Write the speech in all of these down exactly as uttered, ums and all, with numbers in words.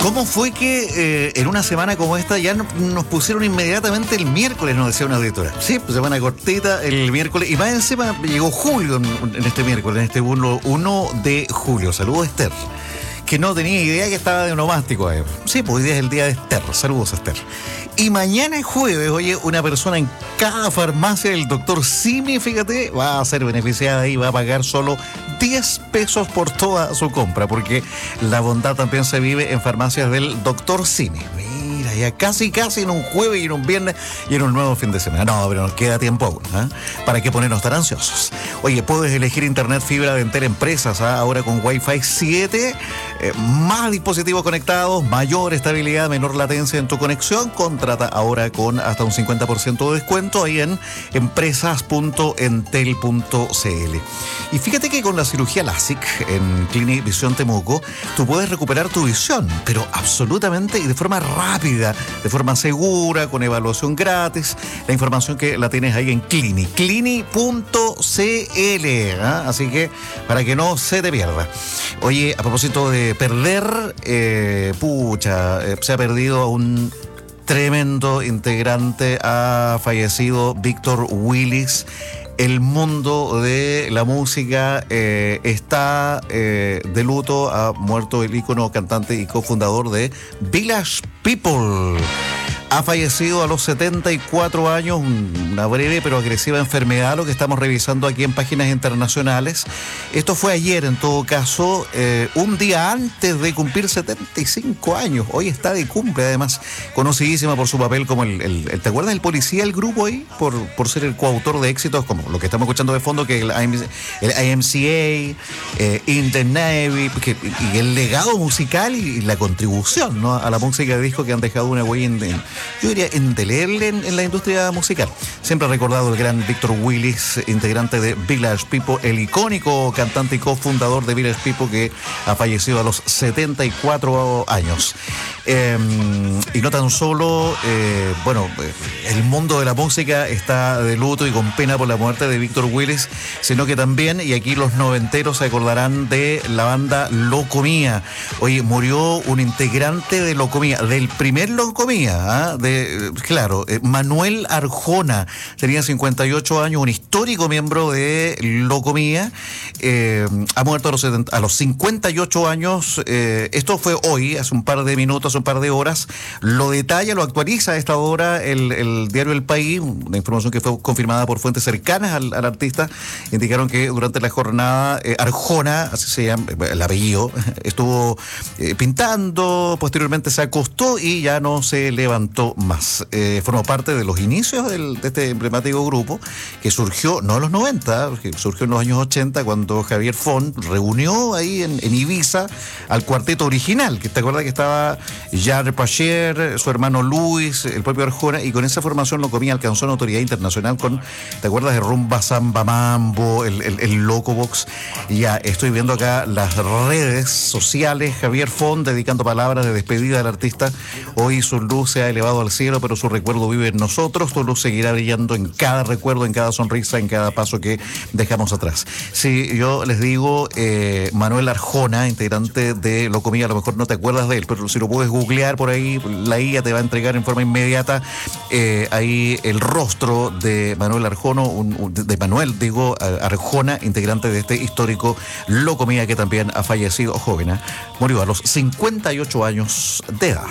¿Cómo fue que eh, en una semana como esta ya no, nos pusieron inmediatamente el miércoles, nos decía una auditora? Sí, pues semana cortita el miércoles. Y más encima llegó julio en, en este miércoles, en este uno de julio. Saludos, Esther, que no tenía idea que estaba de onomástico. Eh. Sí, pues hoy día es el día de Esther. Saludos, Esther. Y mañana es jueves, oye, una persona en cada farmacia del doctor Simi, fíjate, va a ser beneficiada y va a pagar solo diez pesos por toda su compra, porque la bondad también se vive en farmacias del doctor Simi. Mira, ya casi, casi en un jueves y en un viernes y en un nuevo fin de semana. No, pero nos queda tiempo aún, ¿eh? ¿Para qué ponernos tan ansiosos? Oye, puedes elegir internet fibra de Entel Empresas, ¿eh? Ahora con Wi-Fi siete, eh, más dispositivos conectados, mayor estabilidad, menor latencia en tu conexión. Contrata ahora con hasta un cincuenta por ciento de descuento ahí en empresas punto entel punto c l. Y fíjate que con la cirugía LASIK en Clinic Visión Temuco, tú puedes recuperar tu visión, pero absolutamente y de forma rápida, de forma segura, con evaluación gratis. La información que la tienes ahí en Clinic, clinic punto c l, ¿eh? Así que para que no se te pierda. Oye, a propósito de perder, eh, pucha, eh, se ha perdido a un tremendo integrante, ha fallecido Víctor Willis. El mundo de la música eh, está eh, de luto. Ha muerto el ícono, cantante y cofundador de Village People. Ha fallecido a los setenta y cuatro años, una breve pero agresiva enfermedad, lo que estamos revisando aquí en páginas internacionales. Esto fue ayer, en todo caso, eh, un día antes de cumplir setenta y cinco años. Hoy está de cumple, además, conocidísima por su papel como el, el, el ¿te acuerdas del policía del grupo ahí? Por, por ser el coautor de éxitos como lo que estamos escuchando de fondo, que el, el I M C A, eh, In the Navy, que, y el legado musical y la contribución, ¿no?, a la música de disco, que han dejado una huella en, yo diría indeleble en, en la industria musical. Siempre recordado el gran Víctor Willis, integrante de Village People, el icónico cantante y cofundador de Village People, que ha fallecido a los setenta y cuatro años. Eh, y no tan solo, eh, bueno, el mundo de la música está de luto y con pena por la muerte de Víctor Willis, sino que también, y aquí los noventeros se acordarán de la banda Locomía. Hoy murió un integrante de Locomía, del primer Locomía, ¿eh? de, claro, eh, Manuel Arjona, tenía cincuenta y ocho años, un histórico miembro de Locomía, eh, ha muerto a los, setenta, a los cincuenta y ocho años. Eh, esto fue hoy, hace un par de minutos, un par de horas. Lo detalla, lo actualiza a esta hora el, el diario El País, una información que fue confirmada por fuentes cercanas al, al artista. Indicaron que durante la jornada eh, Arjona, así se llama el apellido, estuvo eh, pintando, posteriormente se acostó y ya no se levantó más. Eh, formó parte de los inicios del, de este emblemático grupo, que surgió no en los noventa, que surgió en los años ochenta, cuando Javier Font reunió ahí en, en Ibiza al cuarteto original, que te acuerdas que estaba Jar Pacher, su hermano Luis, el propio Arjona, y con esa formación Locomía alcanzó notoriedad internacional con, ¿te acuerdas de Rumba Samba Mambo, el, el, el Loco Box? Ya estoy viendo acá las redes sociales, Javier Font dedicando palabras de despedida al artista. Hoy su luz se ha elevado al cielo, pero su recuerdo vive en nosotros. Tu luz seguirá brillando en cada recuerdo, en cada sonrisa, en cada paso que dejamos atrás. Sí, yo les digo, eh, Manuel Arjona, integrante de Locomía, a lo mejor no te acuerdas de él, pero si lo puedes googlear por ahí, la I A te va a entregar en forma inmediata eh, ahí el rostro de Manuel Arjona, un, un, de Manuel, digo, Arjona, integrante de este histórico Locomía, que también ha fallecido joven, ¿eh? Murió a los cincuenta y ocho años de edad.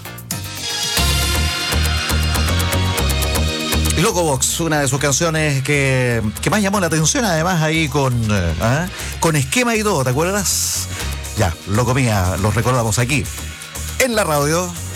Loco Box, una de sus canciones que, que más llamó la atención, además ahí con, ¿eh? con esquema y todo, ¿te acuerdas? Ya, Locomía, los recordamos aquí en la radio.